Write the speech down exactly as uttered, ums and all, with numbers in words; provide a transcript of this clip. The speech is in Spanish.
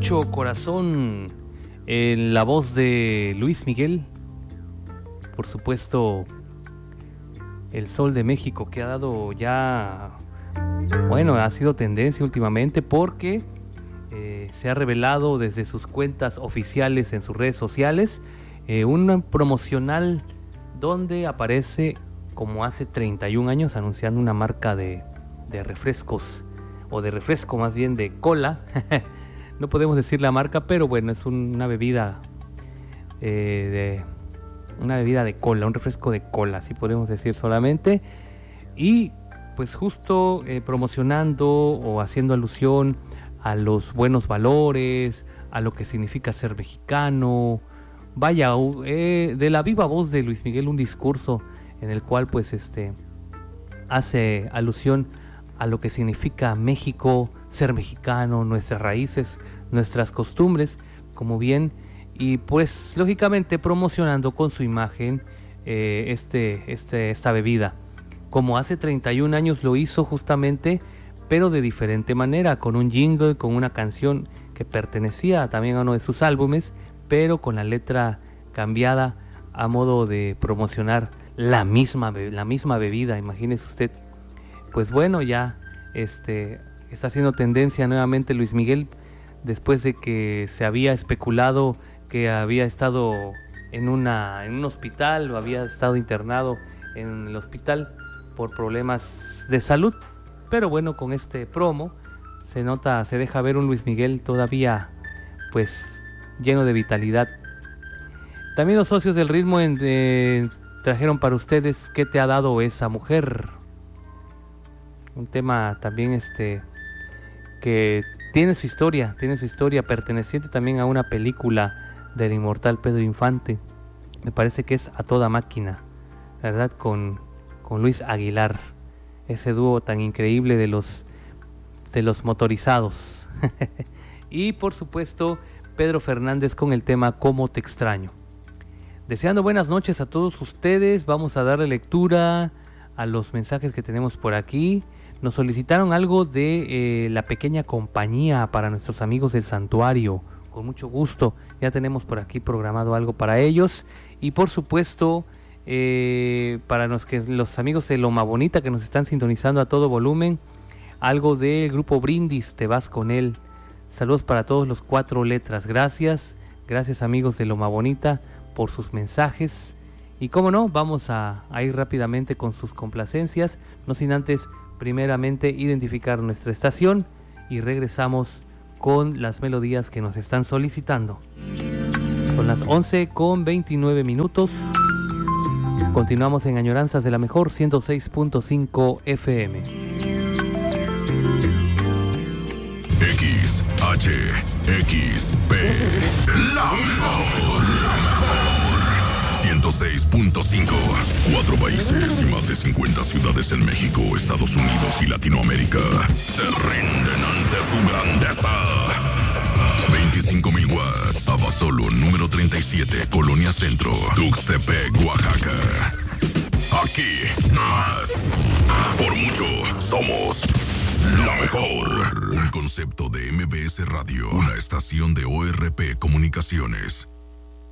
mucho corazón en la voz de Luis Miguel. Por supuesto, el Sol de México, que ha dado ya, bueno, ha sido tendencia últimamente porque eh, se ha revelado desde sus cuentas oficiales en sus redes sociales eh, un promocional donde aparece como hace treinta y un años anunciando una marca de, de refrescos, o de refresco más bien de cola. No podemos decir la marca, pero bueno, es un, una bebida eh, de una bebida de cola, un refresco de cola, así podemos decir solamente. Y pues justo eh, promocionando o haciendo alusión a los buenos valores, a lo que significa ser mexicano. Vaya, eh, de la viva voz de Luis Miguel, un discurso en el cual pues este hace alusión a lo que significa México, ser mexicano, nuestras raíces, nuestras costumbres, como bien, y pues lógicamente promocionando con su imagen eh, este, este, esta bebida, como hace treinta y un años lo hizo justamente, pero de diferente manera, con un jingle, con una canción que pertenecía también a uno de sus álbumes, pero con la letra cambiada a modo de promocionar la misma, la misma bebida, imagínese usted. Pues bueno, ya este, está haciendo tendencia nuevamente Luis Miguel, después de que se había especulado que había estado en, una, en un hospital o había estado internado en el hospital por problemas de salud. Pero bueno, con este promo se nota, se deja ver un Luis Miguel todavía pues lleno de vitalidad. También los socios del ritmo en, eh, trajeron para ustedes ¿Qué te ha dado esa mujer? Un tema también este que tiene su historia, tiene su historia perteneciente también a una película del inmortal Pedro Infante. Me parece que es A Toda Máquina, ¿verdad? Con, con Luis Aguilar, ese dúo tan increíble de los, de los motorizados. Y por supuesto Pedro Fernández con el tema Cómo te extraño. Deseando buenas noches a todos ustedes, vamos a darle lectura a los mensajes que tenemos por aquí. Nos solicitaron algo de eh, La Pequeña Compañía para nuestros amigos del santuario. Con mucho gusto, ya tenemos por aquí programado algo para ellos. Y por supuesto, eh, para los, que, los amigos de Loma Bonita que nos están sintonizando a todo volumen, algo del grupo Brindis, Te vas con él. Saludos para todos los cuatro letras. Gracias, gracias amigos de Loma Bonita por sus mensajes. Y cómo no, vamos a, a ir rápidamente con sus complacencias, no sin antes primeramente identificar nuestra estación y regresamos con las melodías que nos están solicitando. Son las once con veintinueve minutos. Continuamos en Añoranzas de la Mejor ciento seis punto cinco F M. X H X P, la mejor, la mejor. ciento seis punto cinco. Cuatro países y más de cincuenta ciudades en México, Estados Unidos y Latinoamérica se rinden ante su grandeza. veinticinco mil watts. Abasolo, número treinta y siete, Colonia Centro, Tuxtepec, Oaxaca. Aquí, más. Por mucho, somos la mejor. Un concepto de M B S Radio, una estación de O R P Comunicaciones.